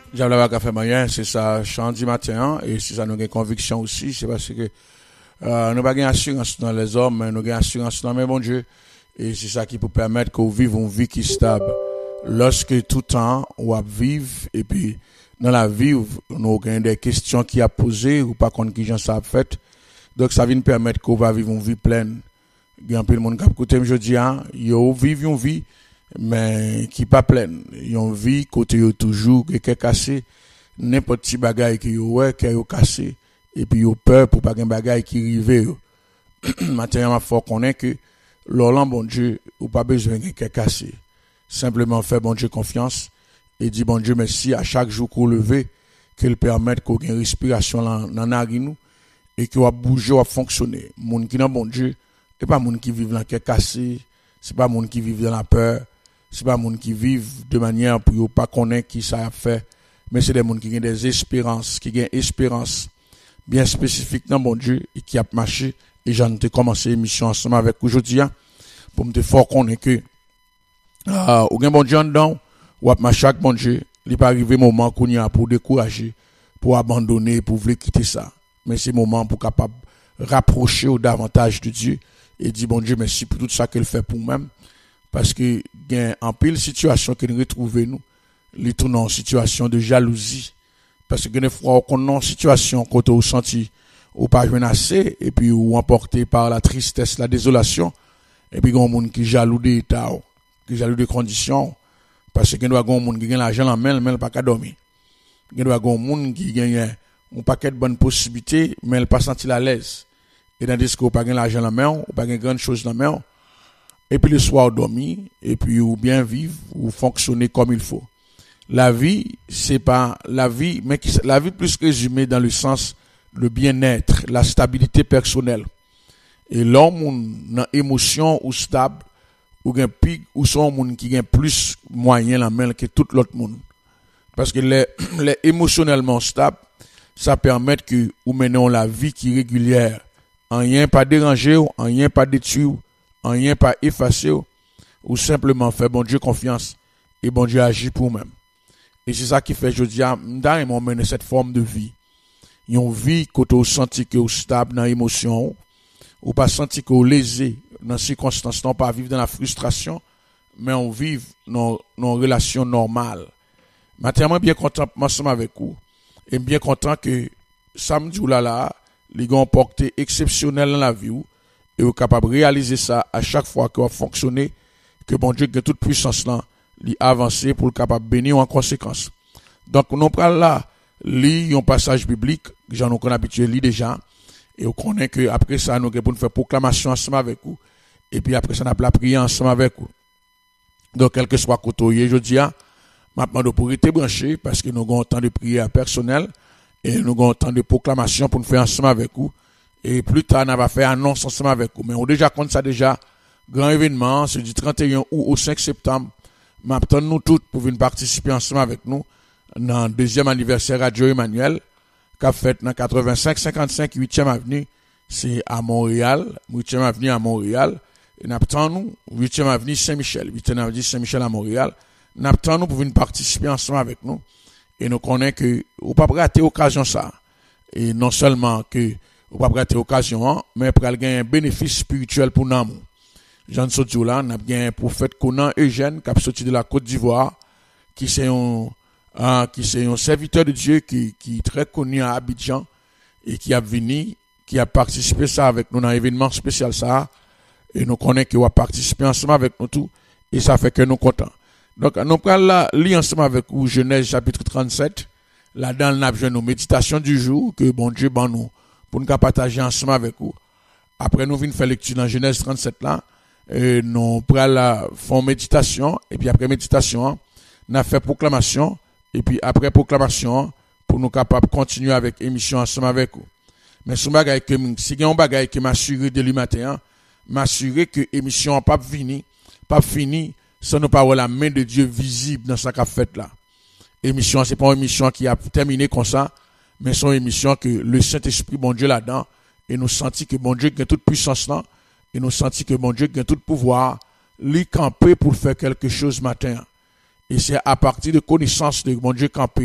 J'avais la café moyen, c'est ça, chant du matin, et si ça nous a conviction aussi, c'est parce que nous pas assurance dans les hommes, mais nous avons assurance dans mes bon Dieu, et c'est ça qui peut permettre qu'on vive une vie qui est stable. Lorsque tout temps, on va vivre, et puis dans la vie, nous avons des questions qui a posées, ou pas contre qui j'en sais fait, donc ça vient permettre qu'on va vivre une vie pleine. Il y a un peu de monde qui a écouté aujourd'hui, ils vivent une vie, mais qui pas pleine. Ils ont vie côté yo toujours qui est cassé, n'importe petit bagaille qui qui est cassé, et puis yo peur pour pas un bagaille qui rive. Maintenant, il faut connaître que l'Orlan bon Dieu, ou pas besoin de quelqu'un cassé. Simplement faire bon Dieu confiance et dire bon Dieu merci à chaque jour qu'on lever, qu'il permette qu'on ait une respiration dans narine et qu'on va bouger, va fonctionner. Moun qui dans bon Dieu, c'est pas moun qui vivent dans quelqu'un cassé, c'est pas moun qui vivent dans la peur, c'est pas moun qui vivent de manière pour pas connaître qui ça a fait, mais c'est des moun qui ont des espérances, qui ont espérance bien spécifique dans bon Dieu et qui a marché. Et j'en ai commencé l'émission ensemble avec aujourd'hui pour me faire connaître que ou gen bon Dieu en dedans, ou ap marcher avec bon Dieu, il pas arrivé moment qu'on y a pour décourager, pour abandonner, pour vouloir quitter ça. Mais c'est moment pour capable rapprocher au davantage de Dieu et dire bon Dieu merci pour tout ça qu'il fait pour nous-mêmes. Parce que gen en pile situation que nous retrouvons nous, les tourne en situation de jalousie. Parce que des fois qu'on est en situation quand on senti ou pas joué assez et puis ou emporté par la tristesse, la désolation et puis gon monde qui jaloux de état, qui jaloux de conditions parce que doit gon monde qui gagne l'argent en main mais pas qu'à dormir. Il doit gon monde qui gagne un paquet de bonnes possibilités mais elle pas senti la l'aise. Et dans des cas ou pas gagne l'argent en main, ou pas gagne grande chose en main. Et puis le soir dormir et puis ou bien vivre ou fonctionner comme il faut. La vie, c'est pas la vie, mais la vie plus résumée dans le sens le bien-être, la stabilité personnelle. Et l'homme dans émotion ou stable ou gain pig ou son monde qui gagne plus moyen la main que tout l'autre monde. Parce que les émotionnellement stable, ça permet que ou menons la vie qui est régulière, en rien pas déranger, en rien pas détruire, en rien pas effacer ou simplement faire bon Dieu confiance et bon Dieu agit pour nous-mêmes. Et c'est ça qui fait je dis m'dame mener cette forme de vie. Yon vie quand on senti que on stable dans l'émotion ou pas senti que on lésé dans circonstances non pas vivre dans la frustration mais on vit dans relation normale. Maintenant bien content ensemble avec vous et bien content que samedi là les gars ont porté exceptionnel dans la vie et vous capable de réaliser ça à chaque fois que vous fonctionnez que bon Dieu que toute puissance là li avancer pour le capable bénir en conséquence. Donc nous prenons là li un passage biblique j'en nous connais habitué li déjà et on connaît que après ça nous pour nous faire proclamation ensemble avec vous et puis après ça n'a pas prier ensemble avec vous. Donc quel que soit côté je dis maintenant pour être branché parce que nous avons temps de prière personnelle et nous avons temps de proclamation pour nous faire ensemble avec vous et plus tard on va faire annonce ensemble avec vous mais on déjà compte ça déjà grand événement c'est du 31 août au 5 septembre. M'attend nous toutes pour venir participer ensemble avec nous dans le deuxième anniversaire Radio Emmanuel qu'a fait dans 85-55 8e avenue, c'est à Montréal, 8e avenue à Montréal. Et n'attend nous 8e avenue Saint-Michel, 8e avenue Saint-Michel à Montréal. N'attend nous pour venir participer ensemble avec nous et nous connaît que ou pas rater occasion ça. Et non seulement que ou pas rater occasion mais pour gagner un bénéfice spirituel pour nous. Jean Sotioula, n'a bien prophète Conan Eugène, qui a sorti de la Côte d'Ivoire, qui c'est un serviteur de Dieu qui est très connu à Abidjan et qui a venu, qui a participé ça avec nous dans un événement spécial ça, et nous connaissons qu'il va participer ensemble avec nous tout, et ça fait que nous contents. Donc, nous prenons là, lire ensemble avec vous, Genèse chapitre 37, là-dedans, nous avons nos méditations du jour, que bon Dieu, ben nous, pour nous partager ensemble avec vous. Après, nous venons faire lecture dans Genèse 37 là, et nous prenons la fond méditation et puis après méditation nous avons fait proclamation et puis après proclamation pour nous capables de continuer avec émission ensemble avec vous. Mais si il y a un bagage qui m'assure de lui matin m'assurer que émission pas fini sans nous pas avoir la main de Dieu visible dans sa fait là. Émission c'est pas une émission qui a terminé comme ça mais c'est une émission que le Saint-Esprit bon Dieu là-dedans et nous sentis que bon Dieu a toute puissance là. Et nous sentis que mon Dieu a tout pouvoir, lui camper pour faire quelque chose matin. Et c'est à partir de connaissance de mon Dieu camper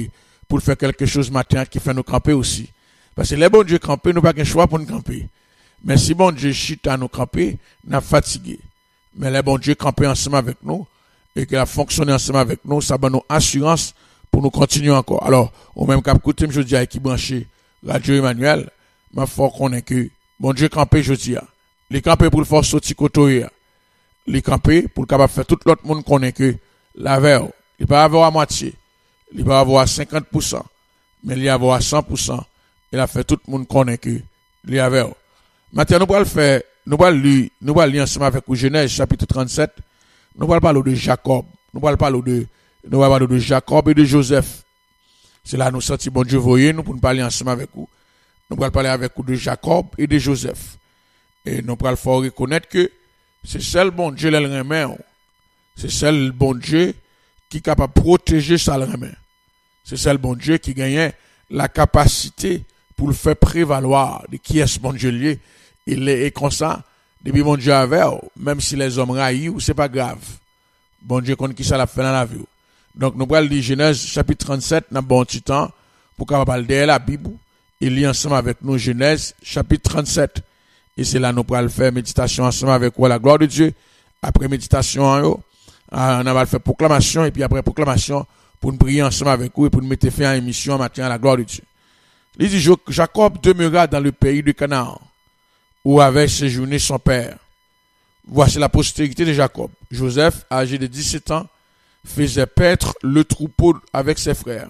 pour faire quelque chose matin qui fait nous camper aussi. Parce que les bon Dieu camper, nous pas qu'un choix pour nous camper. Mais si bon Dieu chute à nous camper, nous fatigué. Mais les bon Dieu camper ensemble avec nous et qu'il a fonctionné ensemble avec nous, ça donne nous assurance pour nous continuer encore. Alors, au même cap côté, je dis à qui branché Radio Emmanuel, mais faut qu'on ait que bon Dieu camper je dis. Les camper pour le faire sortir côté. Les camper pour le capable faire tout l'autre monde connaît que la veille, il peut avoir à moitié, il peut avoir à 50%, mais il y avoir à 100%, il a fait tout le monde connaît que il y avait. Maintenant nous allons faire, nous allons lire ensemble avec Genèse chapitre 37, nous allons parler de Jacob, nous allons parler de Jacob et de Joseph. C'est là nous senti bon Dieu voyer nous pour nous parler ensemble avec vous. Nous allons parler avec vous de Jacob et de Joseph. Et nous allons faire reconnaître que c'est seul bon Dieu le remet. C'est seul bon Dieu qui est capable de protéger ça le remet. C'est seul bon Dieu qui gagne la capacité pour le faire prévaloir de qui est ce bon Dieu lié. Il est comme ça, depuis bon Dieu avec, même si les hommes raillent, c'est pas grave. Bon Dieu connaît qui ça l'a fait dans la vie. Donc nous allons lire Genèse chapitre 37 dans bon petit temps pour qu'on parle de la Bible. Il lit ensemble avec nous Genèse chapitre 37. Et c'est là nous allons faire méditation ensemble avec vous, la gloire de Dieu. Après méditation, on va faire proclamation et puis après proclamation pour nous prier ensemble avec vous et pour nous mettre fin à l'émission matin à la gloire de Dieu. Il dit Jacob demeura dans le pays de Canaan où avait séjourné son père. Voici la postérité de Jacob. Joseph, âgé de 17 ans, faisait paître le troupeau avec ses frères.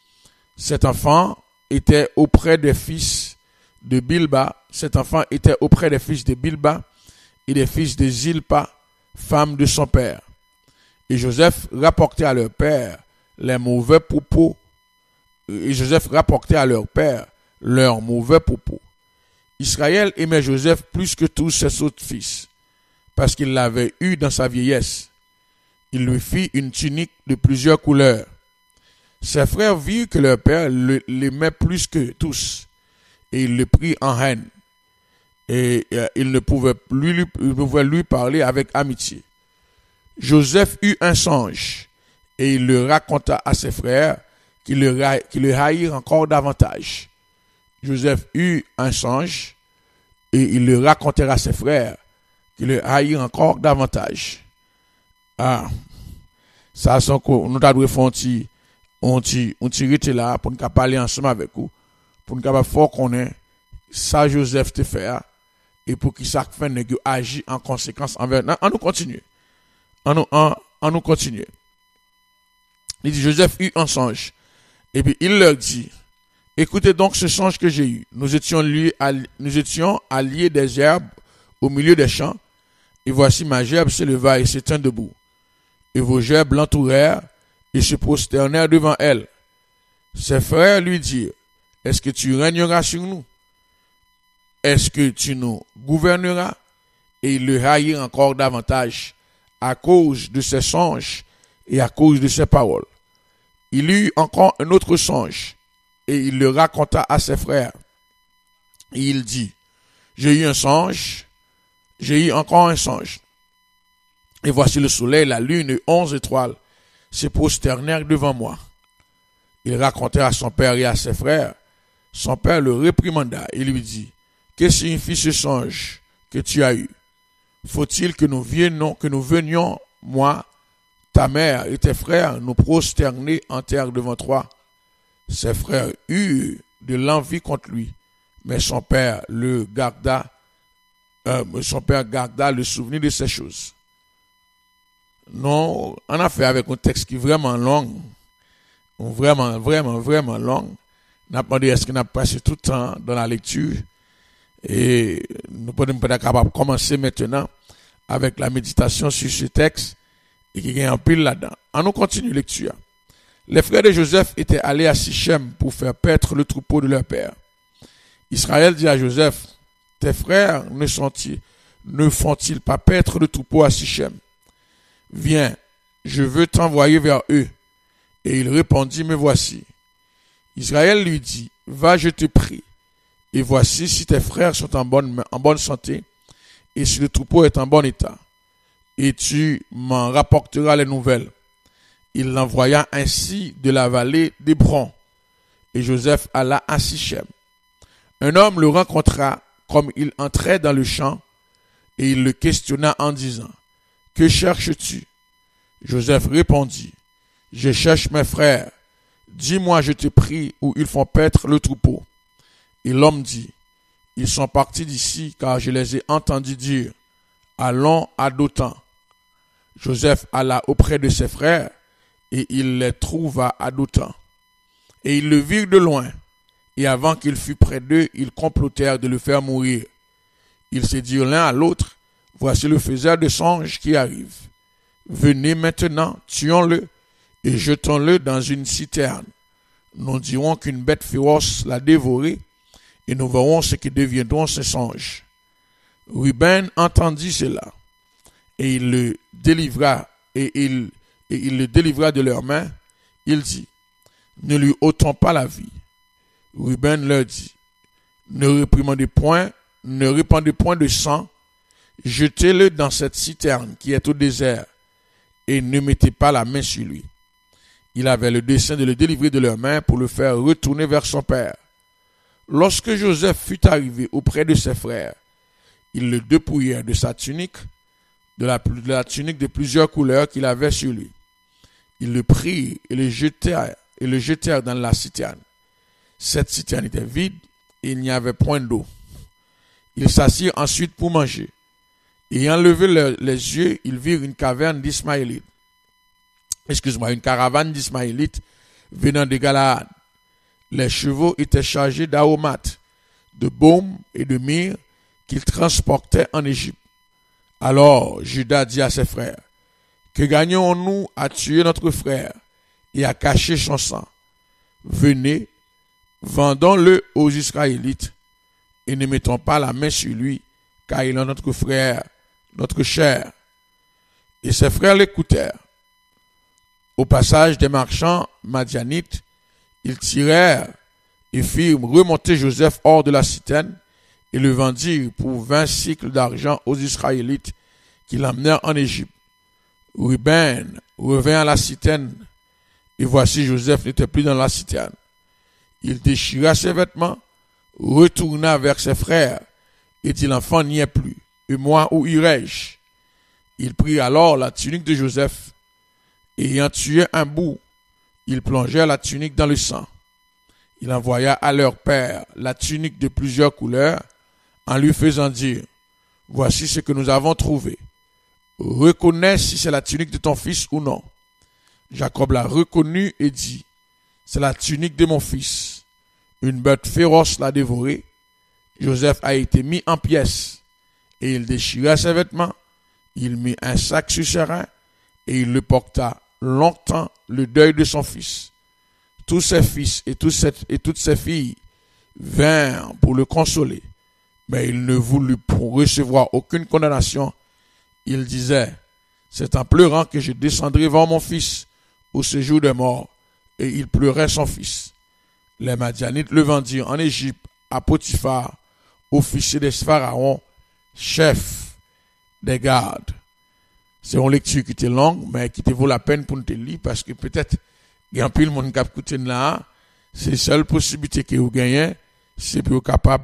Cet enfant était auprès des fils de Bilba. Cet enfant était auprès des fils de Bilba et des fils de Zilpa, femme de son père. Et Joseph rapportait à leur père les mauvais propos. Et Joseph rapportait à leur père leurs mauvais propos. Israël aimait Joseph plus que tous ses autres fils, parce qu'il l'avait eu dans sa vieillesse. Il lui fit une tunique de plusieurs couleurs. Ses frères virent que leur père l'aimait plus que tous, et il le prit en haine. Et il ne pouvait lui parler avec amitié. Joseph eut un songe, et il le raconta à ses frères, qui le haïrent encore davantage. Joseph eut un songe, et il le racontera à ses frères, qui le haïrent encore davantage. Ah, ça c'est que nous devons faire on tire là pour nous parler ensemble avec vous, pour nous capable fort qu'on ait ça Joseph te fait et pour qu'il ça fait ne agir en conséquence envers. On nous continue. On nous continue. Il dit Joseph eut un songe et puis il leur dit écoutez donc ce songe que j'ai eu. Nous étions alliés des herbes au milieu des champs et voici ma gerbe s'éleva et s'étint debout. Et vos gerbes l'entourèrent et se prosternèrent devant elle. Ses frères lui dirent, est-ce que tu régneras sur nous? Est-ce que tu nous gouverneras? Et ils le haïrent encore davantage à cause de ses songes et à cause de ses paroles. Il eut encore un autre songe et il le raconta à ses frères. Et il dit, j'ai eu un songe, j'ai eu encore un songe. Et voici le soleil, la lune et 11 étoiles se prosternèrent devant moi. Il racontait à son père et à ses frères. Son père le réprimanda et lui dit, que signifie ce songe que tu as eu? Faut-il que nous venions, moi, ta mère et tes frères, nous prosterner en terre devant toi? Ses frères eurent de l'envie contre lui, mais son père garda le souvenir de ces choses. Non, on a fait avec un texte qui est vraiment long, vraiment long. On a demandé est-ce qu'on a passé tout le temps dans la lecture et nous podemos pas capable commencer maintenant avec la méditation sur ce texte et qui est en pile là-dedans. On nous continue lecture. Les frères de Joseph étaient allés à Sichem pour faire paître le troupeau de leur père. Israël dit à Joseph, tes frères ne font-ils pas paître le troupeau à Sichem? Viens, je veux t'envoyer vers eux. Et il répondit, me voici. Israël lui dit, va, je te prie. Et voici si tes frères sont en bonne santé, et si le troupeau est en bon état, et tu m'en rapporteras les nouvelles. Il l'envoya ainsi de la vallée d'Hébron et Joseph alla à Sichem. Un homme le rencontra comme il entrait dans le champ, et il le questionna en disant, « Que cherches-tu » Joseph répondit, « Je cherche mes frères. Dis-moi, je te prie, où ils font paître le troupeau. » Et l'homme dit, « Ils sont partis d'ici, car je les ai entendus dire, allons à Dothan. » Joseph alla auprès de ses frères, et il les trouva à Dothan. Et ils le virent de loin, et avant qu'il fût près d'eux, ils complotèrent de le faire mourir. Ils se dirent l'un à l'autre, « Voici le faiseur de songes qui arrive. Venez maintenant, tuons-le, et jetons-le dans une citerne. Nous dirons qu'une bête féroce l'a dévoré, et nous verrons ce qui deviendront ces songes. » Ruben entendit cela, et il le délivra, il le délivra de leurs mains. Il dit, « Ne lui ôtons pas la vie. » Ruben leur dit, « Ne répandez point de sang, jetez-le dans cette citerne qui est au désert, et ne mettez pas la main sur lui. » Il avait le dessein de le délivrer de leurs mains pour le faire retourner vers son père. Lorsque Joseph fut arrivé auprès de ses frères, ils le dépouillèrent de sa tunique, de la tunique de plusieurs couleurs qu'il avait sur lui. Ils le prirent et le jetèrent dans la citerne. Cette citerne était vide et il n'y avait point d'eau. Ils s'assirent ensuite pour manger. Ayant levé les yeux, ils virent une caravane d'Ismaélites venant de Galaad. Les chevaux étaient chargés d'aromates, de baume et de myrrhe qu'ils transportaient en Égypte. Alors Judas dit à ses frères, « Que gagnons-nous à tuer notre frère et à cacher son sang? Venez, vendons-le aux Israélites et ne mettons pas la main sur lui, car il est notre frère, notre chair. » Et ses frères l'écoutèrent. Au passage des marchands madianites, ils tirèrent et firent remonter Joseph hors de la citerne et le vendirent pour 20 cycles d'argent aux Israélites qui l'emmenèrent en Égypte. Ruben revint à la citerne, et voici Joseph n'était plus dans la citerne. Il déchira ses vêtements, retourna vers ses frères, et dit, « L'enfant n'y est plus, et moi, où irai-je » Il prit alors la tunique de Joseph, et ayant tué un bouc, ils plongèrent la tunique dans le sang. Il envoya à leur père la tunique de plusieurs couleurs, en lui faisant dire, « Voici ce que nous avons trouvé. Reconnais si c'est la tunique de ton fils ou non. » Jacob l'a reconnu et dit, « C'est la tunique de mon fils. Une bête féroce l'a dévoré. » Joseph a été mis en pièces, et il déchira ses vêtements. Il mit un sac sur ses reins, et il le porta longtemps le deuil de son fils. Tous ses fils et toutes ses filles vinrent pour le consoler, mais il ne voulut recevoir aucune condamnation. Il disait, « C'est en pleurant que je descendrai voir mon fils au séjour des morts. » Et il pleurait son fils. Les Madianites le vendirent en Égypte à Potiphar, officier des pharaons, chef des gardes. C'est une lecture qui était longue, mais qui te vaut la peine pour nous te lire, parce que peut-être, il y a un peu de monde qui a écouté là, c'est la seule possibilité que vous gagnez, c'est pour capable,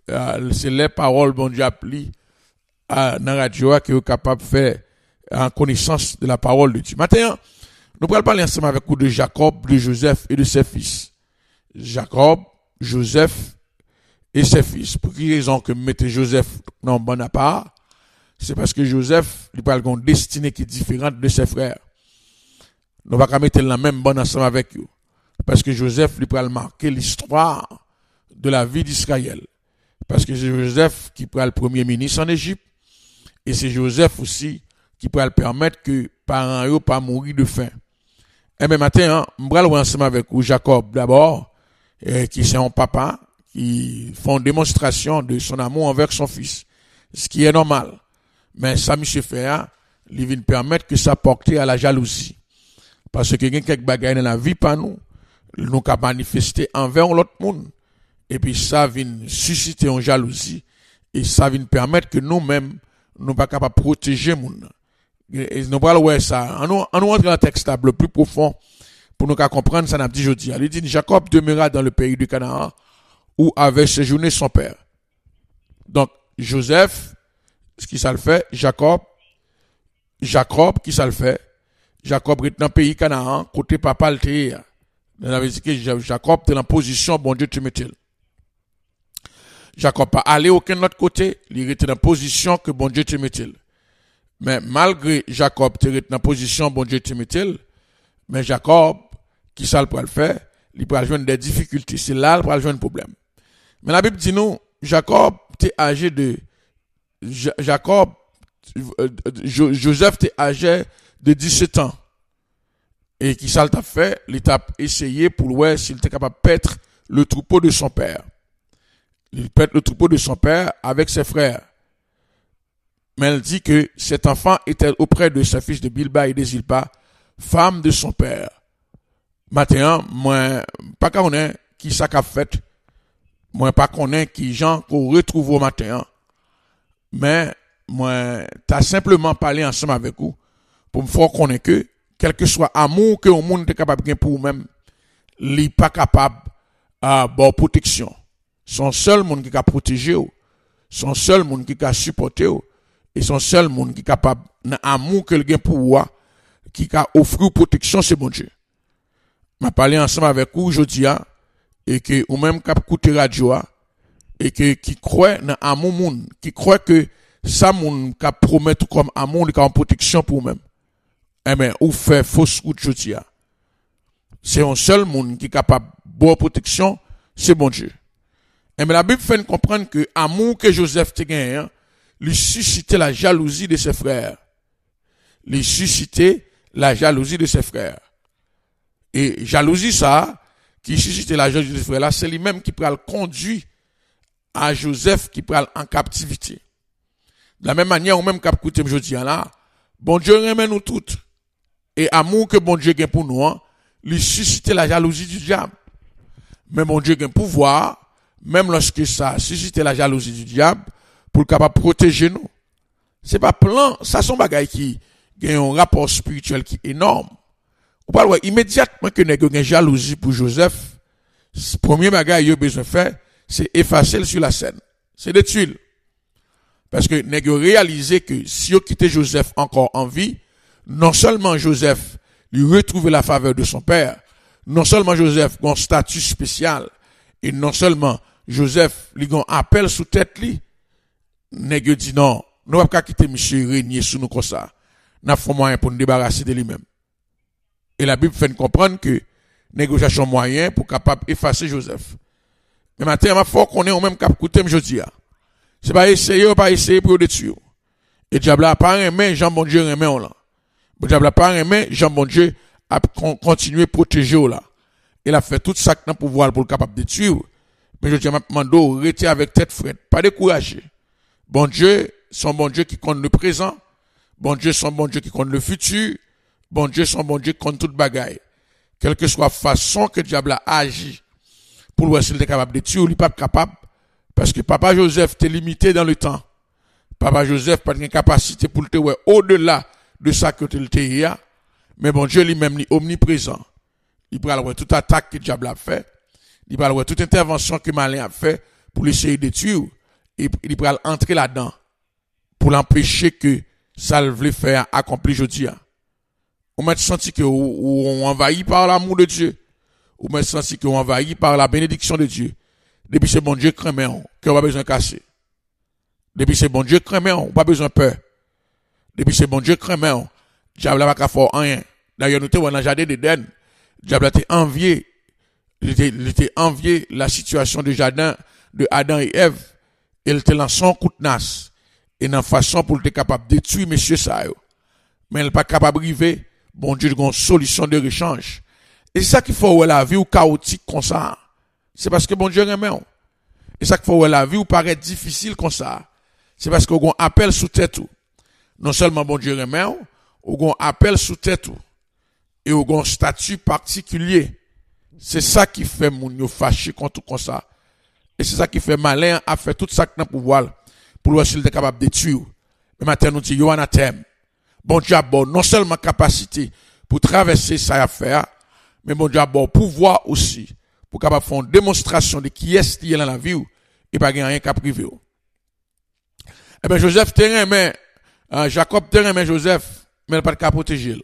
c'est les paroles, bon Dieu, appelées, dans la radio, que vous capable de faire en connaissance de la parole de Dieu. Maintenant, nous allons parler ensemble avec vous de Jacob, de Joseph et de ses fils. Jacob, Joseph et ses fils. Pour quelle raison que mettez Joseph dans bon à part? C'est parce que Joseph, il parle d'une destinée qui est différente de ses frères. Nous ne va pas mettre la même bonne ensemble avec eux. Parce que Joseph, il peut marquer l'histoire de la vie d'Israël. Parce que c'est Joseph qui prend le premier ministre en Égypte. Et c'est Joseph aussi qui peut permettre que parents ne pas mourir de faim. Et bien maintenant, je vais ensemble avec vous Jacob d'abord, qui c'est un papa, qui font démonstration de son amour envers son fils. Ce qui est normal. Mais ça, monsieur fait, il vient permettre que ça porte à la jalousie. Parce que il y a quelques bagages dans la vie par nous qu'à manifester envers l'autre monde. Et puis ça vient susciter une jalousie. Et ça vient permettre que nous-mêmes, nous pas capables de protéger monde. Et nous parlons de ça. On nous rentre dans le texte le plus profond pour nous comprendre, ça n'a dit jeudi. Il dit, Jacob demeura dans le pays du Canaan, où avait séjourné son père. Donc, Joseph, ce qui ça le fait, Jacob, qui ça le fait, Jacob est dans le pays Canaan, côté papa le terre. On avait dit que Jacob était dans la position, bon Dieu, tu mets-il. Jacob pas allé aucun autre côté, il était dans la position que bon Dieu te met-il. Mais malgré Jacob était dans la position bon Dieu te met-il, mais Jacob, qui ça le faire, il peut joindre des difficultés. C'est là il peut joindre un problème. Mais la Bible dit nous, Jacob était âgé de Joseph était âgé de 17 ans. Et qui ça t'a fait, il t'a essayé pour voir s'il était capable de perdre le troupeau de son père. Il pète le troupeau de son père avec ses frères. Mais elle dit que cet enfant était auprès de sa fille de Bilba et de Zilpa, femme de son père. Maintenant, moi, pas connais qui ça qu'a fait. Moi, pas connais qui gens qu'on retrouve au matin. Mais, moi, t'as simplement parlé ensemble avec vous pour me faire connaître que, quel que soit amour que le monde est capable de pour vous-même, il n'est pas capable de protection. Son seul monde qui a protégé, son seul monde qui a supporté, et son seul monde qui est capable, dans l'amour que le gain pour vous, qui a offert protection, c'est bon Dieu. M'a parlé ensemble avec vous aujourd'hui, et que, ou même qui a écouté radio, et que, qui croit dans l'amour monde, qui croit que ça monde qui promet comme amour, qui a une protection pour vous-même. Eh bien, ou fait fausse route aujourd'hui. C'est un seul monde qui est capable de bonne protection, c'est bon Dieu. Et mais la Bible fait nous comprendre que l'amour que Joseph te gagné, lui suscitait la jalousie de ses frères. Lui suscitait la jalousie de ses frères. Et jalousie ça, qui suscitait la jalousie de ses frères là, c'est lui-même qui pourra le conduire à Joseph qui pourra en captivité. De la même manière, ou même cap écouter aujourd'hui là, bon Dieu remet nous toutes. Et amour que bon Dieu gagne pour nous, lui suscitait la jalousie du diable. Mais bon Dieu gagne pouvoir, même lorsque ça suscite la jalousie du diable, pour le capable de protéger nous. C'est pas plan, ça sont bagaille qui gagne un rapport spirituel qui est énorme. Ou pas immédiatement que nèg gagne jalousie pour Joseph, le premier bagaille il a besoin faire, c'est effacer sur la scène. C'est des tuiles. Parce que nèg réalisé que si on quittait Joseph encore en vie, non seulement Joseph lui retrouvait la faveur de son père, non seulement Joseph a un statut spécial, et non seulement Joseph lui a un appel sous tête li, nèg dit non, nous pas quitter monsieur régner sous nous comme ça. N'a fait moyen pour nous débarrasser de lui-même. Et la Bible fait nous comprendre que nèg cherche un moyen pour capable effacer Joseph. Mais maintenant, il faut qu'on ait au même cap écouter aujourd'hui. C'est pas essayer pour le détruire. Et diable a pas aimé Jean bon Dieu remet on là. Le diable a pas aimé Jean bon Dieu a continué protéger là. Il a fait tout ça dans pouvoir pour le capable de tuer. Mais je dis m'a demandé rester avec tête frette, pas décourager. Bon Dieu, son bon Dieu qui compte le présent. Bon Dieu, son bon Dieu qui compte le futur. Bon Dieu, son bon Dieu qui compte toute bagaille. Quelle que soit la façon que le diable a agi pour voir s'il est capable de tuer, il n'est pas capable. Parce que papa Joseph était limité dans le temps. Papa Joseph n'a pas de capacité pour le tuer au-delà de ça que tu le mais bon Dieu lui-même est omniprésent. Il peut avoir toute attaque que le diable a fait. Il peut avoir toute intervention que Malin a fait pour essayer de tuer. Et il peut entrer là-dedans pour l'empêcher que ça le voulait faire accomplir aujourd'hui. On m'a senti que on envahi par l'amour de Dieu. On m'a senti qu'on envahi par la bénédiction de Dieu. Depuis c'est bon Dieu crème qu'on pas besoin de casser. Depuis c'est bon Dieu crème on pas besoin de peur. Depuis c'est bon Dieu crème diable n'a pas qu'à faire rien. D'ailleurs nous étions dans le jardin d'Éden. Diable était envié. Il était envié la situation du jardin de Adam et Ève. Il était dans son coup de nas. Et dans façon pour être capable de détruire monsieur ça. Mais il n'est pas capable de arriver. Bon Dieu a une solution de rechange. Et c'est ça qu'il faut la vie ou chaotique comme ça. C'est parce que bon Dieu remet. Et ça qu'il faut la vie ou paraît difficile comme ça. C'est parce qu'on appelle sous tête. Non seulement bon Dieu remet, on appelle sous tête. Et on statut particulier. C'est ça qui fait moun yo fâché contre comme ça. Et c'est ça qui fait malin à faire tout ça dans pouvoir pour voir s'il est capable de tuer. Mais maintenant nous dit yo anathème. Bon Dieu a bon non seulement capacité pour traverser sa affaire, mais bon Dieu a bon pouvoir aussi pour capable faire une démonstration de qui est qui est dans la vie et pas rien qu'à priver. Eh bien Joseph terrain Jacob terrain Joseph mais il pas de cas protéger.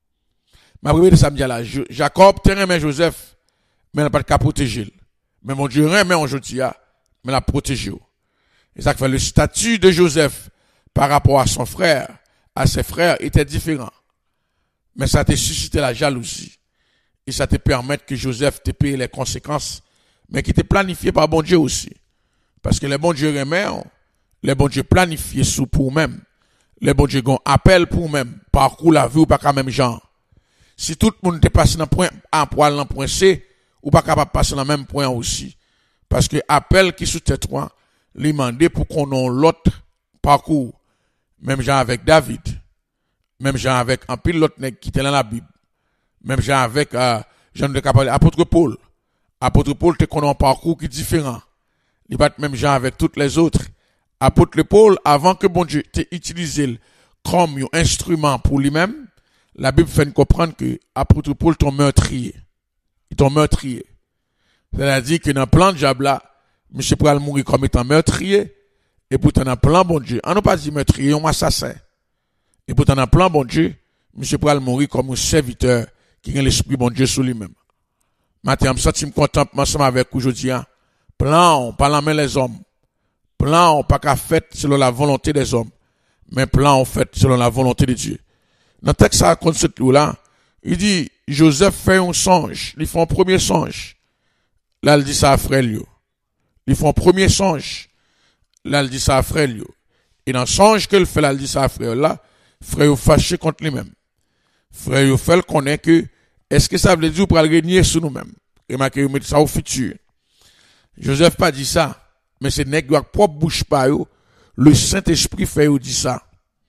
Ma prière de samedi là Jacob terrain Joseph mais il pas de cas protéger. Mais mon Dieu remet aujourd'hui mais la protéger. Et ça fait le statut de Joseph par rapport à son frère, à ses frères était différent. Mais ça t'a suscité la jalousie. Et ça te permet que Joseph te paye les conséquences, mais qui te planifié par bon Dieu aussi. Parce que les bon Dieu remet, les bon Dieu planifié sous pour même. Les bon Dieu appel pour même, parcours la vie ou pas quand même genre. Si tout le monde te passe dans point A pour aller dans point C, ou pas capable de passer dans le même point aussi. Parce que appel qui sous tête toi, lui demander pour qu'on ait l'autre parcours. Même genre avec David. Même genre avec un pilote qui était dans la Bible. Même genre avec Jean de Capable, apôtre Paul. Apôtre Paul te connaît un parcours qui est différent. Il va même genre avec toutes les autres. Apôtre Paul, avant que bon Dieu t'ait utilisé comme un instrument pour lui-même, la Bible fait nous comprendre que apôtre Paul ton meurtrier. Il ton meurtrier. C'est-à-dire que dans le plan de diable là, monsieur pourra mourir comme étant meurtrier, et pourtant dans le plan bon Dieu, on n'a pas dit meurtrier, un assassin. Et pourtant dans le plan bon Dieu, monsieur pourra mourir comme un serviteur qui a l'esprit bon Dieu sur lui-même. Maintenant, je me content ensemble avec aujourd'hui. Plan, pas la main les hommes. Plan, pas qu'à fait selon la volonté des hommes. Mais plan, fait selon la volonté de Dieu. Dans le texte, ça raconte ce là, il dit, Joseph fait un songe. Il fait un premier songe. Là, il dit ça à frère Lio. Il fait un premier songe. Là, il dit ça à frère Lio. Et dans le songe qu'il fait, là, il dit ça à frère là, frère fâché contre lui-même. Frère yo fait connaît que est-ce que ça veut dire pour régner sur nous-mêmes. Et ma que mettre ça au futur. Joseph pas dit ça, mais c'est nèg yo propre bouche pas yo, le Saint-Esprit fait yo dit ça.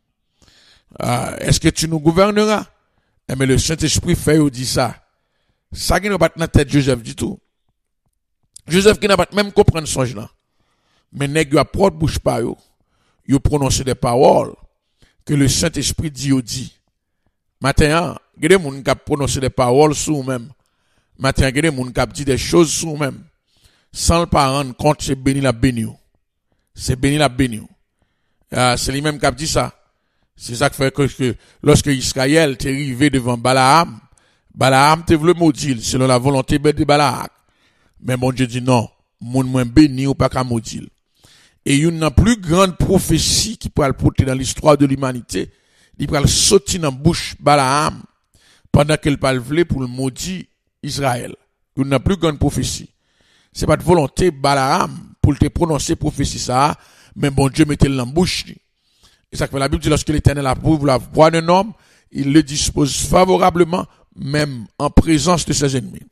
Est-ce que tu nous gouverneras? Mais le Saint-Esprit fait yo dit ça. Ça qui n'a pas dans tête Joseph du tout. Joseph qui n'a pas même comprendre songe là. Mais nèg yo propre bouche pas yo prononce des paroles que le Saint-Esprit dit yo dit. Maintenant, il y a des gens qui prononcent des paroles sur eux-mêmes. Maintenant, il y a des gens qui disent des choses sur eux-mêmes. Sans le pas rendre compte, c'est béni la béni. C'est béni la béni. C'est lui-même qui a dit ça. C'est ça qui fait que lorsque Israël est arrivé devant Balaam, Balaam te voulu maudire selon la volonté de Balaam. Mais mon Dieu dit non, mon moins béni ou pas qu'à maudire. Et il y a une plus grande prophétie qui peut le porter dans l'histoire de l'humanité. Il va sortir dans la bouche Balaam pendant qu'il parle pour le maudit Israël. Il n'a plus grande prophétie. C'est pas de volonté Balaam pour te prononcer prophétie ça, mais bon Dieu mettait dans la bouche. Et ça que la Bible dit lorsque l'Éternel approuve la voix d'un homme, il le dispose favorablement même en présence de ses ennemis.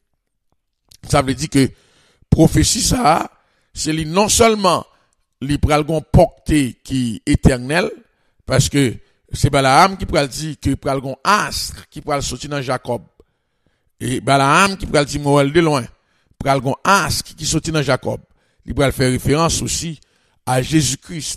Ça veut dire que prophétie ça, c'est non seulement li pral gon portée qui est éternelle parce que c'est Balaam qui pral dire que pral gon astre qui pral sortir dans Jacob. Et Balaam qui pral dire Moël de loin, pral gon astre qui sortir dans Jacob. Il pral faire référence aussi à Jésus-Christ.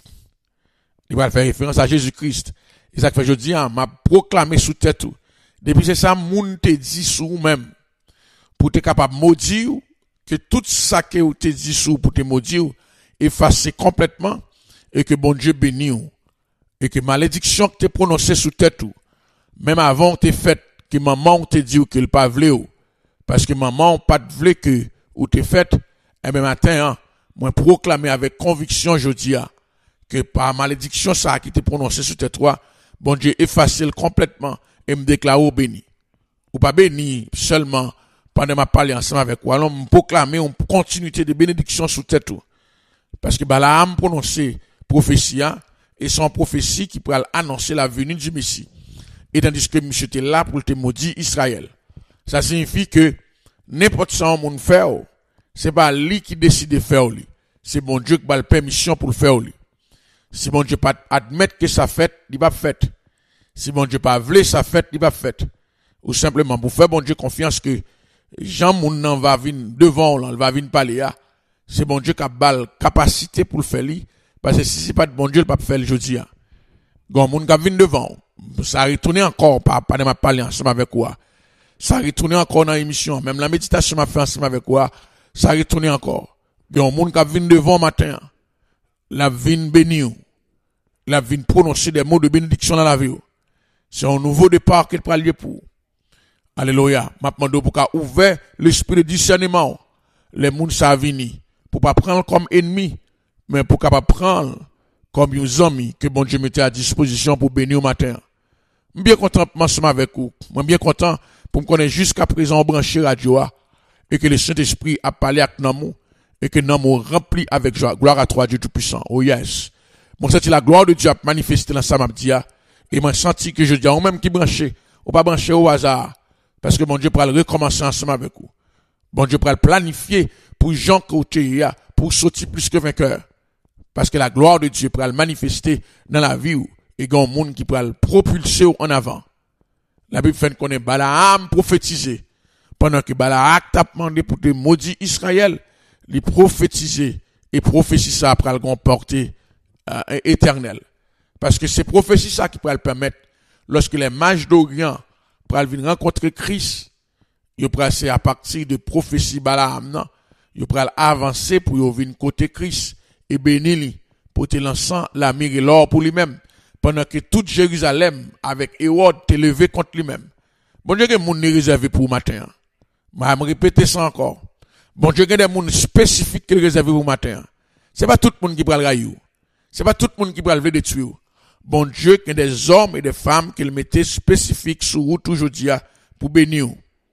Il pral faire référence à Jésus-Christ. Et ça fait je dis m'a proclamé sous tête tout. Depuis c'est ça moun te dit sur même pour te capable maudire que tout ça que ou te dit sur pour te maudire effacer complètement et que bon Dieu bénisse et que malédiction que tu prononcée sous tête ou même avant te fait que maman te dit que le pas vle ou parce que maman pas vle que ou te fait et même matin moi proclamer avec conviction jodi que par malédiction ça qui te prononcé sous tête toi bon Dieu effacer complètement et me déclare béni ou pas béni seulement pendant ma parler ensemble avec vous allons me proclamer une continuité de bénédiction sous tête ou parce que Balaam prononcé prophétie et son prophétie qui pourrait annoncer la venue du Messie. Et tandis que monsieur était là pour te maudire Israël. Ça signifie que n'importe ça on fait, c'est pas lui qui décide de faire lui. C'est bon Dieu qui a la permission pour le faire lui. Si bon Dieu pas admettre que ça fait, il va fait. Si bon Dieu pas veut ça fait, il va fait. Ou simplement pour faire bon Dieu confiance que Jean moun va venir devant là, il va venir parler c'est bon Dieu qui a la capacité pour le faire lui. Parce que si c'est pas de bon Dieu, il ne peut pas faire le jeudi. Gon moun qui vient devant, ça retourne encore, pas de ma parler ensemble avec quoi. ça retourne encore dans l'émission. Même la méditation m'a fait ensemble avec quoi, ça retourne encore. Il y a un monde qui vient devant matin, la vine bénie, la vine prononcer des mots de bénédiction dans la vie. C'est un nouveau départ qu'il prend lieu pour. Alléluia. M'a demandé pour qu'a ouvert l'esprit de discernement. Les mondes ça vini pour pas prendre comme ennemi, mais pour capable prendre comme un ami que bon Dieu mettait à disposition pour bénir au matin. Je suis bien content pour m'ensemble avec vous. Je suis bien content pour me connaître jusqu'à présent branché radio et que le Saint-Esprit a parlé avec nous et que nous sommes remplis avec joie. Gloire à toi, Dieu Tout-Puissant. Oh yes. Moi, senti la gloire de Dieu a manifesté dans sa mabdia et m'a senti que je dis, ou même qui branché, ou pas branché au hasard, parce que mon Dieu pourra le recommencer ensemble avec vous. Bon Dieu pourra le planifier pour Jean côté, pour sortir plus que vainqueur. Parce que la gloire de Dieu pourra le manifester dans la vie et il y a un monde qui pourra le propulser en avant. La Bible fait qu'on est Balaam prophétisé. Pendant que Balaam t'a demandé pour te maudire Israël, il prophétisé et prophétie ça après le comporter éternel. Parce que c'est prophétie ça qui pourra le permettre lorsque les mages d'Orient pourra venir rencontrer Christ. Ils pourra c'est à partir de prophétie Balaam non, ils pourra avancer pour y venir côté Christ et bénir lui pour te lancer la mire et l'or pour lui-même pendant que toute Jérusalem avec Hérode t'est levé contre lui-même. Bon Dieu que monde n'est réservé pour matin. Je vais répéter ça encore. Bon Dieu que des monde spécifiques qui est réservé pour matin. C'est pas tout le monde qui va le railler. C'est pas tout le monde qui va le détruire. Bon Dieu qu'il y a des hommes et des femmes qu'il mettait spécifiques sur route aujourd'hui pour bénir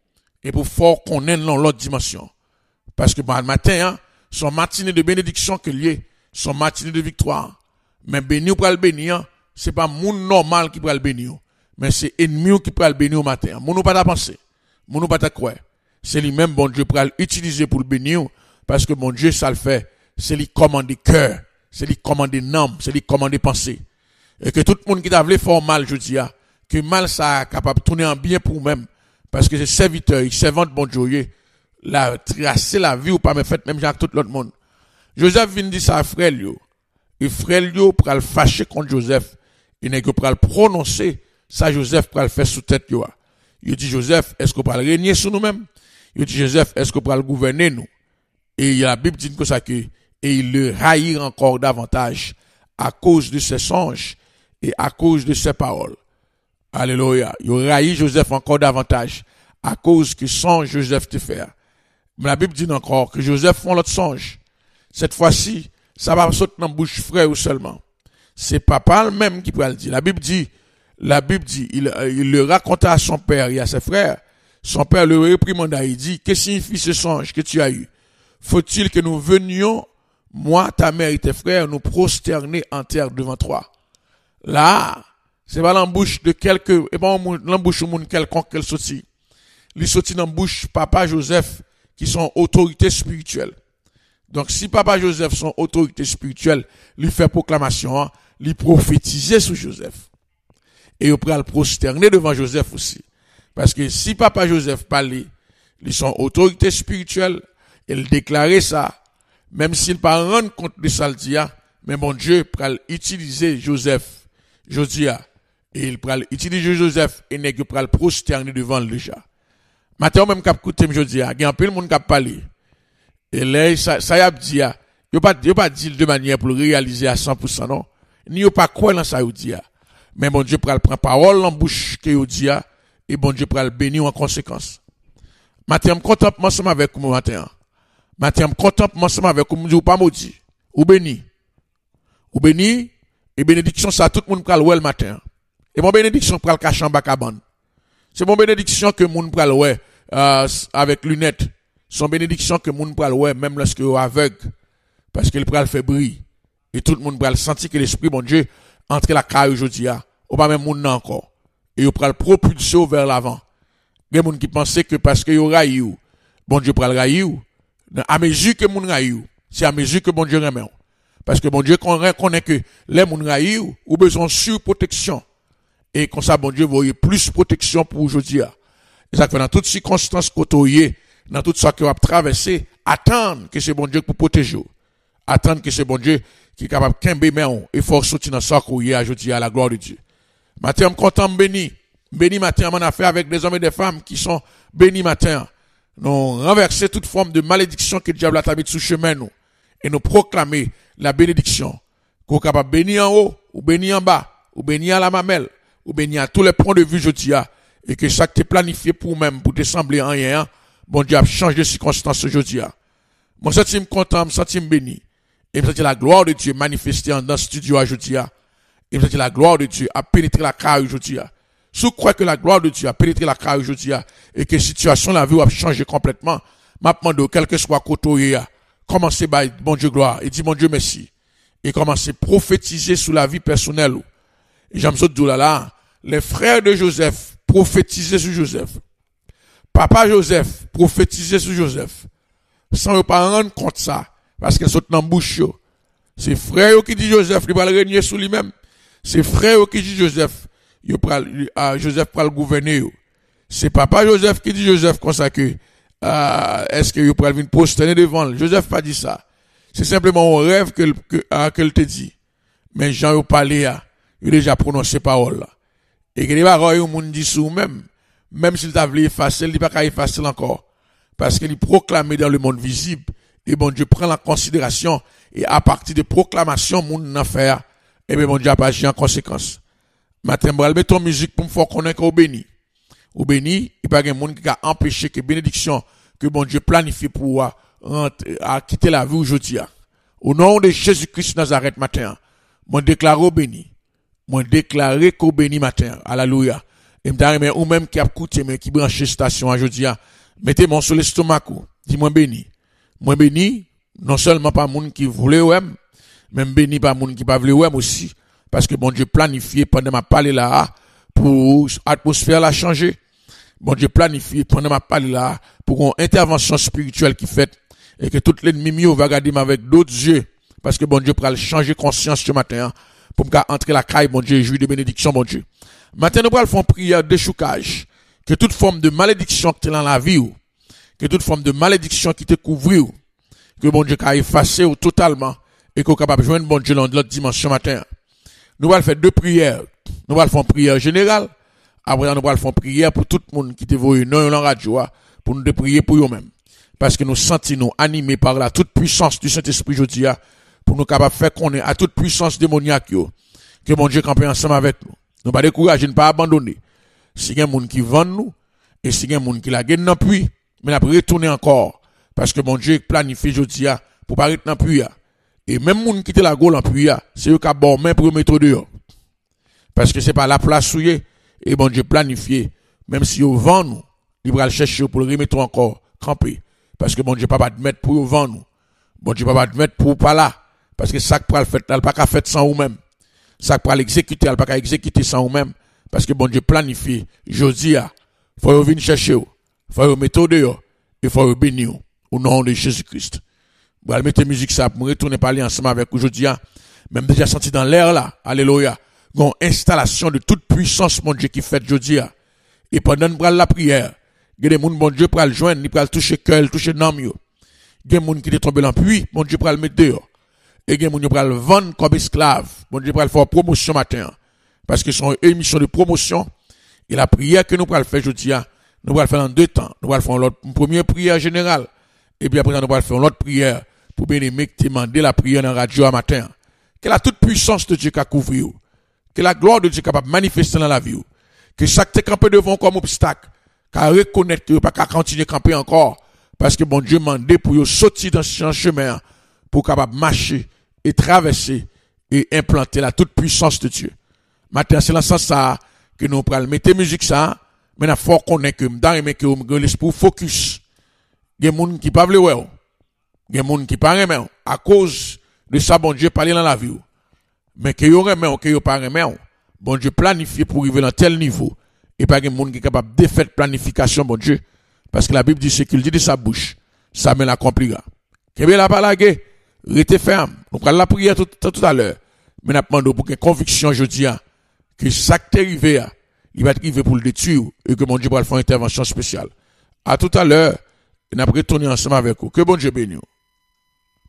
et pour faire qu'on ait dans l'autre dimension. Parce que le matin, son matinée de bénédiction qu'il y a, son matinée de victoire. Mais bénir pour le bénir, c'est pas monde normal qui peut le bénir, mais c'est ennemi qui peut le bénir au matin. Mon pas ta penser, mon pas ta croire. C'est lui-même bon Dieu pour l'utiliser pour le bénir parce que mon Dieu ça le fait, c'est lui commander cœur, c'est lui commander âme, c'est lui commander pensée. Et que tout le monde qui t'a voulu faire mal, je dis, que mal ça capable de tourner en bien pour même, parce que c'est serviteur, il servant de bon Dieu, la tracer la vie ou pas me fait même avec tout l'autre monde. Joseph vient dire ça à frère Lio. Et frère Lio pour le fâcher contre Joseph, il n'est que pour le prononcer, ça Joseph pour le faire sous tête yo. Il dit Joseph, est-ce qu'on peut le régner sur nous-mêmes? Il dit Joseph, est-ce qu'on peut le gouverner nous? Et la Bible dit que ça que et il le haït encore davantage à cause de ses songes et à cause de ses paroles. Alléluia. Il haït Joseph encore davantage à cause que songe Joseph te faire. Mais la Bible dit encore que Joseph font l'autre songe. Cette fois-ci, ça va sauter dans la bouche frère ou seulement. C'est papa même qui peut le dire. La Bible dit, il le raconta à son père et à ses frères. Son père le réprimanda, il dit, que signifie ce songe que tu as eu? Faut-il que nous venions, moi, ta mère et tes frères, nous prosterner en terre devant toi? Là, c'est pas l'embouche de quelques, et pas l'embouche au monde quelconque qu'elle sortit. Il sortit dans bouche papa Joseph, qui sont autorités spirituelles. Donc, si papa Joseph sont autorités spirituelles, lui fait proclamation, lui prophétiser sur Joseph. Et il pourra le prosterner devant Joseph aussi. Parce que si papa Joseph parlait, ils sont autorités spirituelles, il déclarait ça, même s'il ne pas rendre compte de ça, mais mon Dieu pourra utiliser Joseph, Jodia, et il pourra utiliser Joseph, et il pourra le prosterner devant le déjà. Maintenant, même cap écouter Jodia, il y a un peu de monde qui a parlé. Et là, ça y a dit, il pas dit de manière pour le réaliser à 100%, non. Ni pas quoi dans ça, il dit. Mais mon Dieu pourra le prendre parole en bouche que il dit, et bon Dieu pourra le bénir en conséquence. Maintenant, je suis content pour m'ensemble avec vous, maintenant. Maintenant, je suis content pour m'ensemble avec vous, ou pas maudit, ou béni. Ou béni, et bénédiction, ça, tout le monde pourra le le matin. Et mon bénédiction pourra le cacher en bas cabane. C'est mon bénédiction que le monde pourra le avec lunettes. Son bénédiction que le monde pourra le même lorsque il est aveugle. Parce qu'il pourra le faire briller. Et tout le monde pourra le sentir que l'esprit, bon Dieu, entre la caille aujourd'hui, ou pas même monde encore. Et il pourra le propulser vers l'avant. Il y a des gens qui pensent que parce qu'il y aura eu, bon Dieu pourra le railler. À mesure que mon raille, c'est à mesure que bon Dieu remet. Parce que bon Dieu connaît que les gens raille ou besoin de surprotection. Et comme ça, bon Dieu, vous voyez plus de protection pour aujourd'hui. Et ça fait dans toutes circonstances côtoyées, dans tout ça que vous avez traversé, attendre que c'est bon Dieu pour protéger. Attendre que c'est bon Dieu qui est capable de kembe mais et force sortir dans ça qu'on y a aujourd'hui à la gloire de Dieu. Maintenant, je suis content, béni. béni matin, on a fait avec des hommes et des femmes qui sont bénis matin. Nous renverser toute forme de malédiction que le diable a mis sous chemin nous. Et nous proclamer la bénédiction. Qu'on est capable de bénir en haut, ou bénir en bas, ou bénir à la mamelle, ou bénir à tous les points de vue, je dis, et que chaque te planifié pour même, pour te sembler en rien, bon Dieu a changé de circonstances, je dis. Moi, je suis content, je suis béni. Et je sens la gloire de Dieu manifestée dans le studio, je dis. Et je sens la gloire de Dieu a pénétré la carrière, je dis. Si vous croyez que la gloire de Dieu a pénétré la carrière, je dis, et que la situation, la vie a changé complètement, m'a demandé, quel que soit côté, commencez par bon Dieu gloire, et dit bon Dieu merci. Et commencez à prophétiser sur la vie personnelle. Et j'aime ça dire là, les frères de Joseph prophétisaient sur Joseph. Papa Joseph prophétisait sur Joseph. Sans ne pas rendre compte ça, parce qu'ils sont dans la bouche. C'est frère qui dit Joseph, il va le régner sur lui-même. C'est frère qui dit Joseph, Joseph va le gouverner. C'est papa Joseph qui dit Joseph comme ça que, est-ce que vous pouvez venir poster devant lui? Joseph pas dit ça. C'est simplement un rêve qu'elle te dit. Mais Jean a parlé, il a déjà prononcé parole là. Et que les paroles, au monde dit sous même s'il t'a voulu effacer, il dit pas qu'à effacer encore. Parce qu'il est proclamé dans le monde visible. Et bon Dieu prend la considération. Et à partir de proclamation, mon n'a faire. Et bien bon Dieu a pas agi en conséquence. Matin, je vais mettre ton musique pour me faire connaître au béni. Au béni, il n'y a pas de monde qui a empêché que bénédiction, que bon Dieu planifie pour à quitter la vie aujourd'hui. Au nom de Jésus-Christ Nazareth matin, moi déclare au béni. Moi déclare qu'au béni matin. Alléluia. Et m'dare ou même qui a écouté mais qui branche station aujourd'hui, mettez mon sur l'estomac. Dis-moi béni. Moi béni, non seulement pas monde qui voulait ouem, même béni pas monde qui pas voulait ouem aussi. Parce que bon Dieu planifié pendant ma parler là, pour atmosphère la changer. Bon Dieu planifié pendant ma parler là, pour une intervention spirituelle qui fait, et que tout l'ennemi va regarder avec d'autres yeux. Parce que bon Dieu pourra changer conscience ce matin, pour me entrer la caille, bon Dieu, et jouir de bénédiction, bon Dieu. Maintenant, nous allons faire une prière de choucage. Que toute forme de malédiction qui est dans la vie, que toute forme de malédiction qui te couvre, que bon Dieu a effacé totalement, et qu'on est capable de joindre bon Dieu dans l'autre dimension matin. Nous allons faire deux prières. Nous allons faire une prière générale. Après, nous allons faire une prière pour tout le monde qui te voit dans la radio, pour nous prier pour eux-mêmes. Parce que nous sentons nous animés par la toute puissance du Saint-Esprit aujourd'hui, pour nous capables de faire qu'on est à toute puissance démoniaque, que mon Dieu campe ensemble avec nous. Nous pas décourager, ne pas abandonner. Si il y a des gens qui vendent nous, et si il y a des gens qui la gagnent dans le puits, mais nous retourner encore. Parce que mon Dieu planifie aujourd'hui, pour pas rester dans le puits. Et même les gens qui te la gueule en puits, c'est eux qui ont bon main pour mettre dehors. Parce que c'est pas la place où il est, et bon Dieu planifié, même si ils vendent nous, ils vont chercher pour le remettre encore, camper. Parce que bon Dieu pas admettre pour vendre nous. Bon Dieu pas admettre pour pas là. Parce que ça que le fait, elle pas qu'à faire sans vous-même. Ça que l'exécuter, elle pas qu'à exécuter sans vous-même. Parce que bon Dieu planifie, jodi a, faut venir chercher, faut mettre dehors, et faut bénir au nom de Jésus-Christ. Vous allez mettre musique ça pour retourner parler ensemble avec aujourd'hui, même déjà senti dans l'air là, alléluia, une installation de toute puissance, mon Dieu, qui fait aujourd'hui. Et pendant la prière, il y a des gens, mon Dieu, pour le joindre, il peut le toucher cœur, toucher l'âme. Il y a des gens qui sont tombés dans le puits, mon Dieu, pour le mettre dehors. Et il y a des gens qui pour le vendre comme esclave, mon Dieu, pour le faire promotion matin. Parce que son émission de promotion, et la prière que nous pourrons faire aujourd'hui, nous pourrons le faire en deux temps. Nous pourrons faire une première prière générale, et puis après, nous pourrons faire l'autre prière pour bien aimer que demander la prière dans la radio à matin. Que la toute puissance de Dieu qui a couvert, que la gloire de Dieu capable de manifester dans la vie, que chaque te campé devant comme obstacle, qu'à reconnaître que pas qu'à continuer à camper encore, parce que bon Dieu m'a demandé pour sortir dans ce chemin, pour capable marcher et traverser et implanter la toute puissance de Dieu. Maintenant, c'est dans ce sens ça que nous prenons mettre musique ça, mais il faut connaître que que l'esprit focus. Il y a des gens qui ne peuvent pas. Il y a des gens qui ne peuvent pas à cause de ça, bon Dieu parler dans la vie. Mais que vous remet ou que vous pas remet, bon Dieu planifie pour arriver dans tel niveau. Et pas de gens qui est capable de faire planification, bon Dieu. Parce que la Bible dit ce qu'il dit de sa bouche, ça me l'accomplira. Que bien la parole, restez ferme. Nous prenons la prière tout à l'heure. Mais nous demandons pour que conviction, je dis, que chaque qui est arrivé, il va être arrivé pour le détruire et que mon Dieu va faire une intervention spéciale. À tout à l'heure, et nous allons retourner ensemble avec vous. Que bon Dieu bénisse.